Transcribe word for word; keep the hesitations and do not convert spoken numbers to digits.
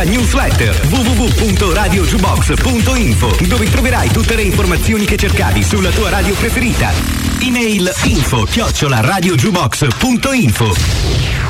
Newsletter w w w punto radio jukebox punto info, dove troverai tutte le informazioni che cercavi sulla tua radio preferita. Email info chiocciola radio jukebox punto info.